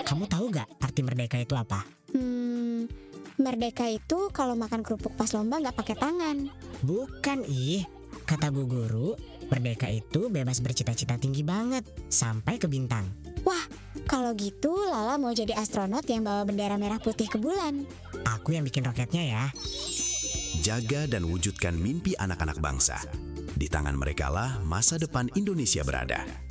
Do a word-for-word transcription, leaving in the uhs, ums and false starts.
Kamu tahu gak arti merdeka itu apa? Hmm, merdeka itu kalau makan kerupuk pas lomba nggak pakai tangan. Bukan ih, kata Bu Guru, merdeka itu bebas bercita-cita tinggi banget, sampai ke bintang. Wah, kalau gitu Lala mau jadi astronot yang bawa bendera merah putih ke bulan. Aku yang bikin roketnya ya. Jaga dan wujudkan mimpi anak-anak bangsa. Di tangan merekalah masa depan Indonesia berada.